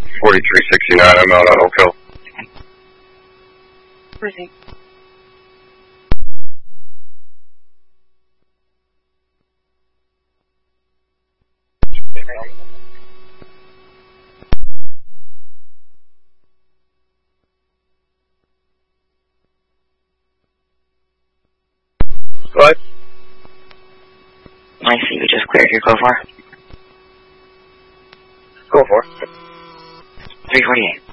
4369, I'm out on Oak Hill. Proceed. What? I see you just cleared your code for. Go for it. 348.